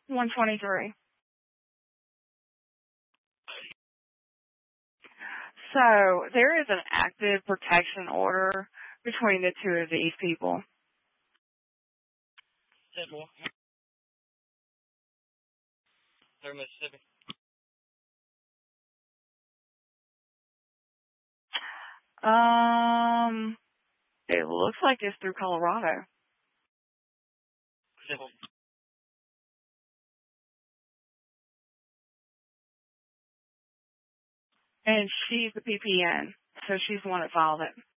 123. So there is an active protection order between the two of these people. They're Mississippi. It looks like it's through Colorado. And she's the PPN, so she's the one that filed it.